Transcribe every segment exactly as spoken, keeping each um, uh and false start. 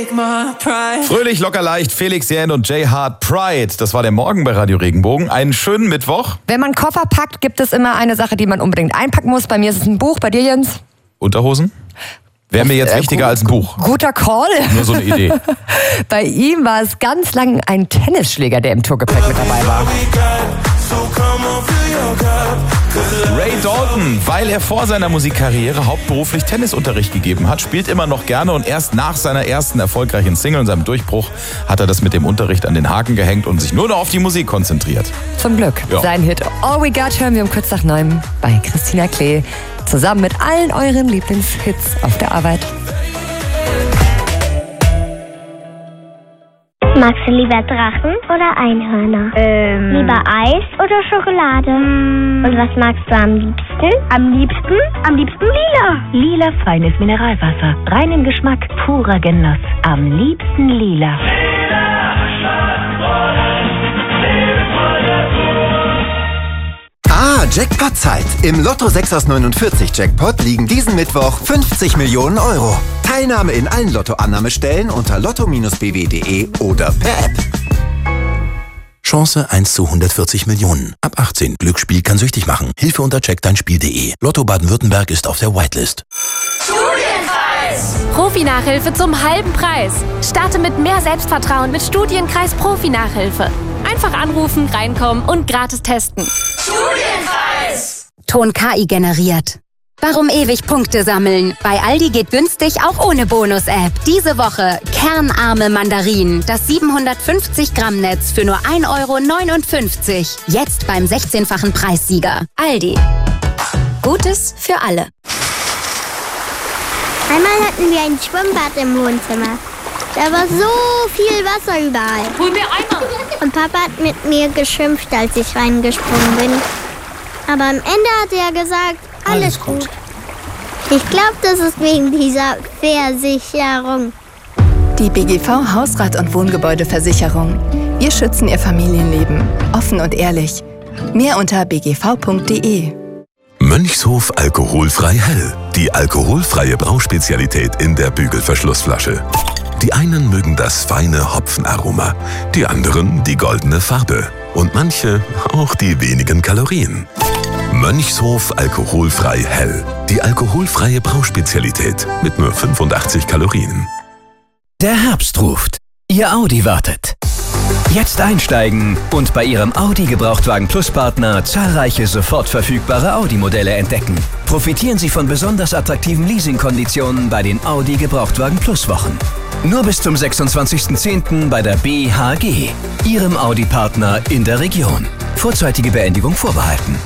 Fröhlich, locker leicht, Felix Jähn und Jay Hart, Pride. Das war der Morgen bei Radio Regenbogen. Einen schönen Mittwoch. Wenn man Koffer packt, gibt es immer eine Sache, die man unbedingt einpacken muss. Bei mir ist es ein Buch, bei dir, Jens? Unterhosen? Wäre mir jetzt äh, wichtiger als ein Buch. Guter Call. Nur so eine Idee. Bei ihm war es ganz lang ein Tennisschläger, der im Tourgepäck mit dabei war. Ray Dalton, weil er vor seiner Musikkarriere hauptberuflich Tennisunterricht gegeben hat, spielt immer noch gerne und erst nach seiner ersten erfolgreichen Single und seinem Durchbruch hat er das mit dem Unterricht an den Haken gehängt und sich nur noch auf die Musik konzentriert. Zum Glück. Ja. Sein Hit All We Got hören wir um kurz nach neun bei Christina Klee. Zusammen mit allen euren Lieblingshits auf der Arbeit. Magst du lieber Drachen oder Einhörner? Ähm. Lieber Eis oder Schokolade? Mm. Und was magst du am liebsten? Am liebsten? Am liebsten lila. Lila feines Mineralwasser. Reinen Geschmack, purer Genuss. Am liebsten lila. Ah, Jackpot-Zeit. Im Lotto sechs aus neunundvierzig Jackpot liegen diesen Mittwoch fünfzig Millionen Euro. Teilnahme in allen Lotto-Annahmestellen unter lotto Bindestrich b w punkt d e oder per App. Chance eins zu hundertvierzig Millionen. Ab achtzehn. Glücksspiel kann süchtig machen. Hilfe unter check dein spiel punkt d e. Lotto Baden-Württemberg ist auf der Whitelist. Studienkreis! Profi-Nachhilfe zum halben Preis. Starte mit mehr Selbstvertrauen mit Studienkreis Profi-Nachhilfe. Einfach anrufen, reinkommen und gratis testen. Studienkreis! Ton K I generiert. Warum ewig Punkte sammeln? Bei Aldi geht günstig auch ohne Bonus-App. Diese Woche kernarme Mandarinen. Das siebenhundertfünfzig Gramm Netz für nur ein Euro neunundfünfzig. Jetzt beim sechzehnfachen Preissieger. Aldi. Gutes für alle. Einmal hatten wir ein Schwimmbad im Wohnzimmer. Da war so viel Wasser überall. Hol mir Eimer! Und Papa hat mit mir geschimpft, als ich reingesprungen bin. Aber am Ende hat er gesagt, alles, alles gut. gut. Ich glaube, das ist wegen dieser Versicherung. Die B G V Hausrat- und Wohngebäudeversicherung. Wir schützen Ihr Familienleben. Offen und ehrlich. Mehr unter b g v punkt d e. Mönchshof alkoholfrei hell. Die alkoholfreie Brauspezialität in der Bügelverschlussflasche. Die einen mögen das feine Hopfenaroma, die anderen die goldene Farbe und manche auch die wenigen Kalorien. Mönchshof alkoholfrei hell. Die alkoholfreie Brauspezialität mit nur fünfundachtzig Kalorien. Der Herbst ruft. Ihr Audi wartet. Jetzt einsteigen und bei Ihrem Audi Gebrauchtwagen Plus Partner zahlreiche sofort verfügbare Audi-Modelle entdecken. Profitieren Sie von besonders attraktiven Leasingkonditionen bei den Audi Gebrauchtwagen Plus Wochen. Nur bis zum sechsundzwanzigsten zehnten bei der B H G, Ihrem Audi-Partner in der Region. Vorzeitige Beendigung vorbehalten.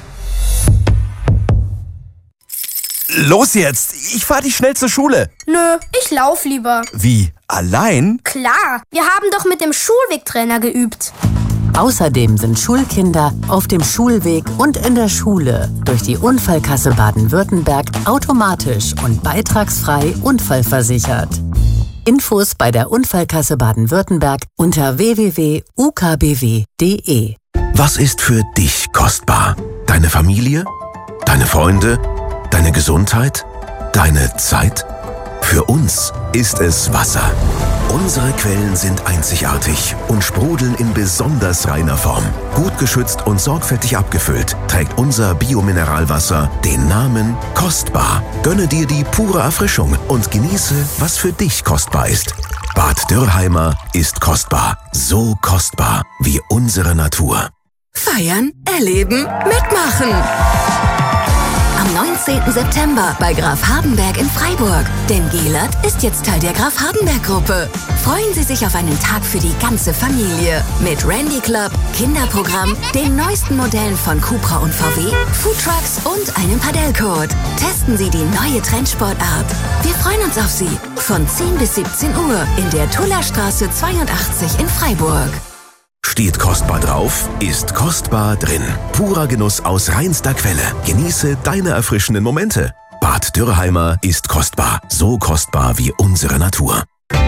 Los jetzt! Ich fahr dich schnell zur Schule. Nö, ich lauf lieber. Wie? Allein? Klar, wir haben doch mit dem Schulwegtrainer geübt. Außerdem sind Schulkinder auf dem Schulweg und in der Schule durch die Unfallkasse Baden-Württemberg automatisch und beitragsfrei unfallversichert. Infos bei der Unfallkasse Baden-Württemberg unter w w w punkt u k b w punkt d e. Was ist für dich kostbar? Deine Familie? Deine Freunde? Deine Gesundheit? Deine Zeit? Für uns ist es Wasser. Unsere Quellen sind einzigartig und sprudeln in besonders reiner Form. Gut geschützt und sorgfältig abgefüllt trägt unser Biomineralwasser den Namen Kostbar. Gönne dir die pure Erfrischung und genieße, was für dich kostbar ist. Bad Dürrheimer ist kostbar. So kostbar wie unsere Natur. Feiern, erleben, mitmachen. Am neunzehnten September bei Graf Hardenberg in Freiburg. Denn Gelert ist jetzt Teil der Graf Hardenberg-Gruppe. Freuen Sie sich auf einen Tag für die ganze Familie. Mit Randy Club, Kinderprogramm, den neuesten Modellen von Cupra und V W, Foodtrucks und einem Padellcode. Testen Sie die neue Trendsportart. Wir freuen uns auf Sie. Von zehn bis siebzehn Uhr in der Tullerstraße zweiundachtzig in Freiburg. Steht kostbar drauf, ist kostbar drin. Purer Genuss aus reinster Quelle. Genieße deine erfrischenden Momente. Bad Dürrheimer ist kostbar. So kostbar wie unsere Natur.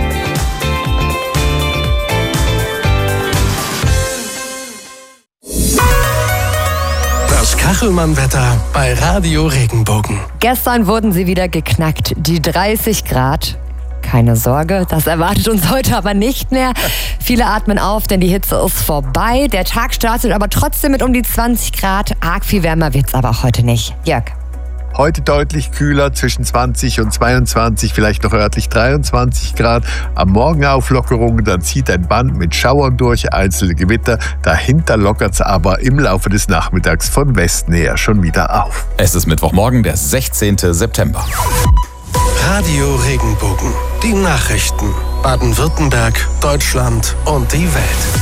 Das Kachelmann-Wetter bei Radio Regenbogen. Gestern wurden sie wieder geknackt. Die dreißig Grad. Keine Sorge, das erwartet uns heute aber nicht mehr. Viele atmen auf, denn die Hitze ist vorbei. Der Tag startet aber trotzdem mit um die zwanzig Grad. Arg viel wärmer wird's aber auch heute nicht. Jörg. Heute deutlich kühler, zwischen zwanzig und zweiundzwanzig, vielleicht noch örtlich dreiundzwanzig Grad. Am Morgen Auflockerungen, dann zieht ein Band mit Schauern durch, einzelne Gewitter. Dahinter lockert es aber im Laufe des Nachmittags von Westen her schon wieder auf. Es ist Mittwochmorgen, der sechzehnten September. Radio Regenbogen. Die Nachrichten. Baden-Württemberg, Deutschland und die Welt.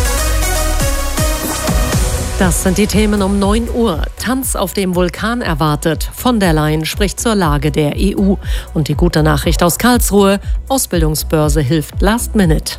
Das sind die Themen um neun Uhr. Tanz auf dem Vulkan erwartet. Von der Leyen spricht zur Lage der E U. Und die gute Nachricht aus Karlsruhe: Ausbildungsbörse hilft Last Minute.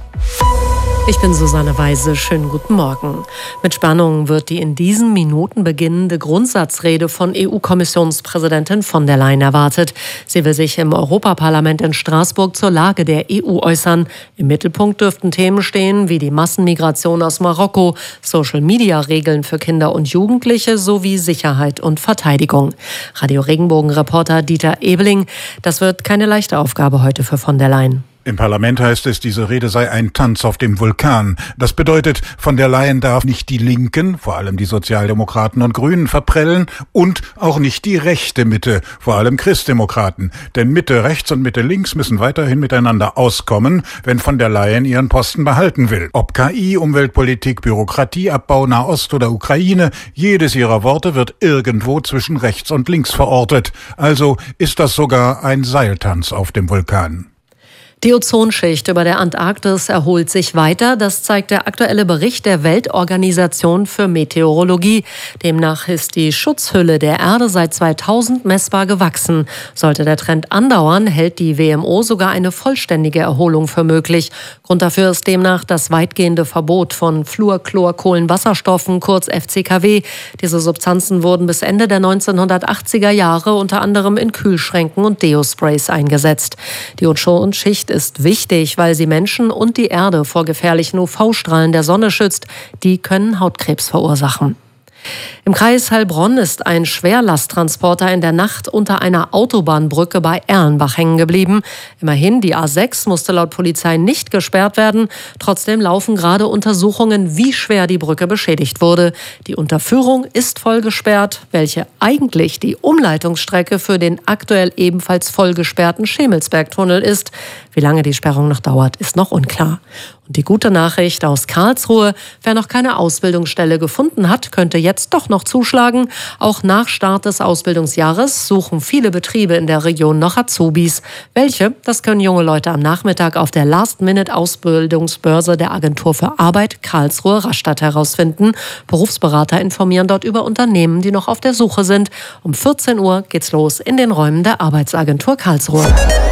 Ich bin Susanne Weise. Schönen guten Morgen. Mit Spannung wird die in diesen Minuten beginnende Grundsatzrede von E U-Kommissionspräsidentin von der Leyen erwartet. Sie will sich im Europaparlament in Straßburg zur Lage der E U äußern. Im Mittelpunkt dürften Themen stehen wie die Massenmigration aus Marokko, Social-Media-Regeln für Kinder und Jugendliche sowie Sicherheit und Verteidigung. Radio Regenbogen-Reporter Dieter Ebeling: Das wird keine leichte Aufgabe heute für von der Leyen. Im Parlament heißt es, diese Rede sei ein Tanz auf dem Vulkan. Das bedeutet, von der Leyen darf nicht die Linken, vor allem die Sozialdemokraten und Grünen, verprellen und auch nicht die rechte Mitte, vor allem Christdemokraten. Denn Mitte rechts und Mitte links müssen weiterhin miteinander auskommen, wenn von der Leyen ihren Posten behalten will. Ob K I, Umweltpolitik, Bürokratieabbau, Nahost oder Ukraine, jedes ihrer Worte wird irgendwo zwischen rechts und links verortet. Also ist das sogar ein Seiltanz auf dem Vulkan. Die Ozonschicht über der Antarktis erholt sich weiter. Das zeigt der aktuelle Bericht der Weltorganisation für Meteorologie. Demnach ist die Schutzhülle der Erde seit zweitausend messbar gewachsen. Sollte der Trend andauern, hält die W M O sogar eine vollständige Erholung für möglich. Grund dafür ist demnach das weitgehende Verbot von Fluorchlorkohlenwasserstoffen, kurz F C K W. Diese Substanzen wurden bis Ende der neunzehnhundertachtziger Jahre unter anderem in Kühlschränken und Deo-Sprays eingesetzt. Die Ozonschicht ist wichtig, weil sie Menschen und die Erde vor gefährlichen U V-Strahlen der Sonne schützt. Die können Hautkrebs verursachen. Im Kreis Heilbronn ist ein Schwerlasttransporter in der Nacht unter einer Autobahnbrücke bei Erlenbach hängen geblieben. Immerhin, die A sechs musste laut Polizei nicht gesperrt werden. Trotzdem laufen gerade Untersuchungen, wie schwer die Brücke beschädigt wurde. Die Unterführung ist voll gesperrt. Welche eigentlich die Umleitungsstrecke für den aktuell ebenfalls voll gesperrten Schemelsbergtunnel ist. Wie lange die Sperrung noch dauert, ist noch unklar. Und die gute Nachricht aus Karlsruhe: Wer noch keine Ausbildungsstelle gefunden hat, könnte jetzt doch noch zuschlagen. Auch nach Start des Ausbildungsjahres suchen viele Betriebe in der Region noch Azubis. Welche? Das können junge Leute am Nachmittag auf der Last-Minute-Ausbildungsbörse der Agentur für Arbeit Karlsruhe-Rastatt herausfinden. Berufsberater informieren dort über Unternehmen, die noch auf der Suche sind. Um vierzehn Uhr geht's los in den Räumen der Arbeitsagentur Karlsruhe.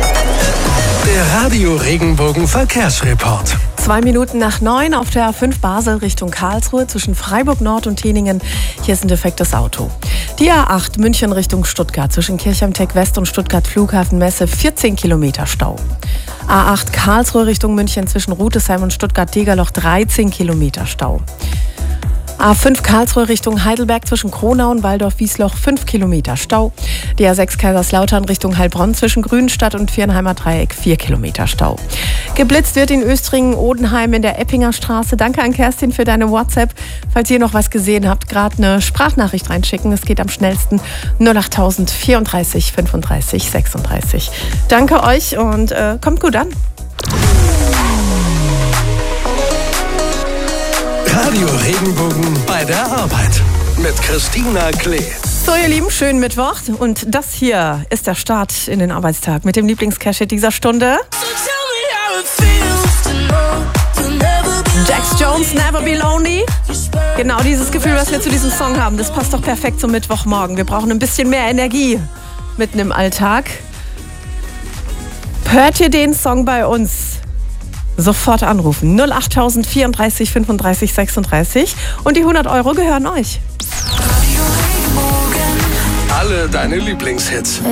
Der Radio Regenbogen Verkehrsreport. Zwei Minuten nach neun auf der A fünf Basel Richtung Karlsruhe zwischen Freiburg Nord und Teningen. Hier ist ein defektes Auto. Die A acht München Richtung Stuttgart zwischen Kirchheim-Tech West und Stuttgart Flughafen Messe vierzehn Kilometer Stau. A acht Karlsruhe Richtung München zwischen Rutesheim und Stuttgart-Degerloch dreizehn Kilometer Stau. A fünf Karlsruhe Richtung Heidelberg zwischen Kronau und Waldorf-Wiesloch fünf Kilometer Stau. Die A sechs Kaiserslautern Richtung Heilbronn zwischen Grünstadt und Viernheimer Dreieck vier Kilometer Stau. Geblitzt wird in Östringen-Odenheim in der Eppinger Straße. Danke an Kerstin für deine WhatsApp. Falls ihr noch was gesehen habt, gerade eine Sprachnachricht reinschicken. Es geht am schnellsten null acht vierunddreißig fünfunddreißig sechsunddreißig. Danke euch und äh, kommt gut an. Radio Regenbogen bei der Arbeit mit Christina Klee. So ihr Lieben, schönen Mittwoch und das hier ist der Start in den Arbeitstag mit dem Lieblingscash dieser Stunde. Jax Jones, Never Be Lonely. Genau dieses Gefühl, was wir zu diesem Song haben, das passt doch perfekt zum Mittwochmorgen. Wir brauchen ein bisschen mehr Energie mitten im Alltag. Hört ihr den Song bei uns? Sofort anrufen. null acht vierunddreißig fünfunddreißig sechsunddreißig und die hundert Euro gehören euch. Alle deine Lieblingshits.